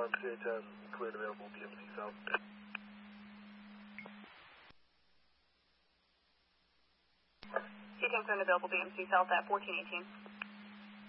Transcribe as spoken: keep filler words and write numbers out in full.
confirm C A ten cleared available B M C South. C A ten cleared available B M C South at fourteen eighteen.